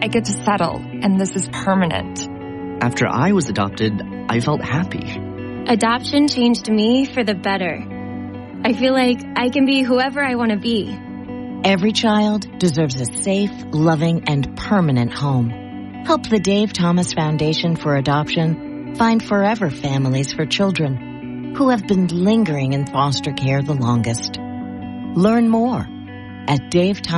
I get to settle, and this is permanent. After I was adopted, I felt happy. Adoption changed me for the better. I feel like I can be whoever I want to be. Every child deserves a safe, loving, and permanent home. Help the Dave Thomas Foundation for Adoption find forever families for children who have been lingering in foster care the longest. Learn more at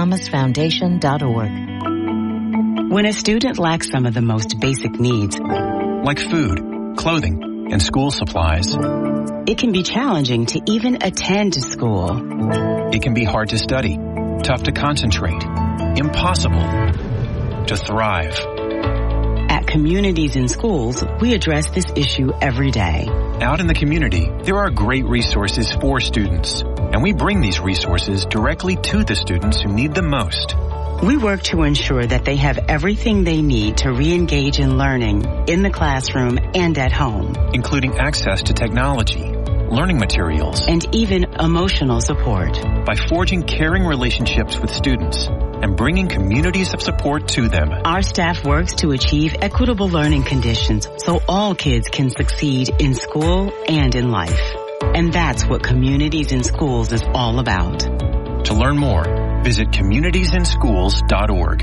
davethomasfoundation.org. When a student lacks some of the most basic needs, like food, clothing, and school supplies, it can be challenging to even attend school. It can be hard to study, tough to concentrate, impossible to thrive. At Communities in Schools, we address this issue every day. Out in the community, there are great resources for students, and we bring these resources directly to the students who need them most. We work to ensure that they have everything they need to re-engage in learning in the classroom and at home, including access to technology, learning materials, and even emotional support. By forging caring relationships with students and bringing communities of support to them, our staff works to achieve equitable learning conditions so all kids can succeed in school and in life. And that's what Communities in Schools is all about. To learn more, visit communitiesinschools.org.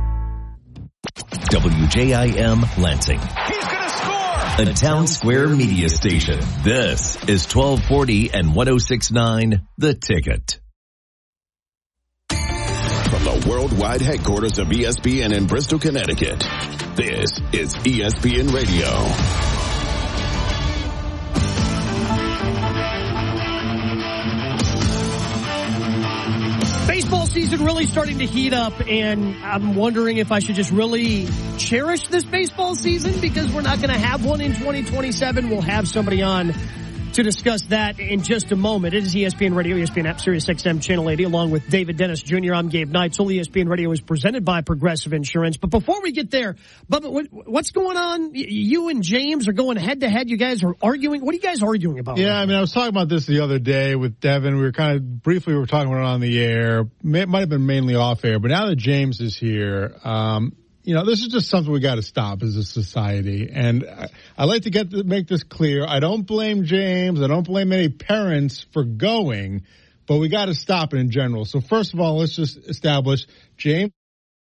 WJIM Lansing. He's going to score! The Town Square Media Station. This is 1240 and 106.9 The Ticket. From the worldwide headquarters of ESPN in Bristol, Connecticut, this is ESPN Radio. Baseball season really starting to heat up, and I'm wondering if I should just really cherish this baseball season because we're not going to have one in 2027. We'll have somebody on to discuss that in just a moment. It is ESPN Radio, ESPN app, Sirius XM Channel 80, along with David Dennis Jr. I'm Gabe Neitzel. ESPN Radio is presented by Progressive Insurance. But before we get there, Bubba, what's going on? You and James are going head-to-head. You guys are arguing. What are you guys arguing about? Yeah, I mean, I was talking about this the other day with Devin. We were kind of briefly talking about it on the air. It might have been mainly off air, but now that James is here, this is just something we got to stop as a society. And I like to make this clear. I don't blame James. I don't blame any parents for going, but we got to stop it in general. So first of all, let's just establish James